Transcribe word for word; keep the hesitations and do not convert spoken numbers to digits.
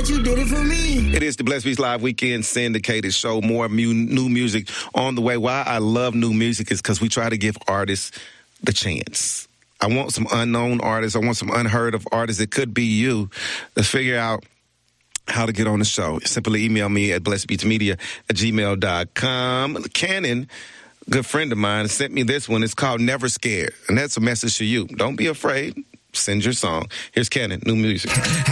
that you did it for me. It is the Blessed Beats Live Weekend syndicated show. More mu- new music on the way. Why I love new music is because we try to give artists the chance. I want some unknown artists. I want some unheard of artists. It could be you. Let's figure out how to get on the show. Simply email me at blessedbeatsmedia at gmail dot com. Cannon, good friend of mine, sent me this one. It's called Never Scared. And that's a message to you. Don't be afraid. Send your song. Here's Cannon, new music.